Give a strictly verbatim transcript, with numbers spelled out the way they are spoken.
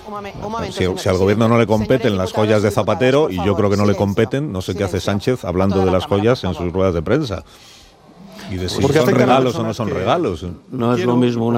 Si, si al gobierno no le competen las joyas de Zapatero, y yo creo que no le competen, no sé qué hace Sánchez hablando de las joyas en sus ruedas de prensa. Y de si son regalos o no son regalos. No es lo mismo una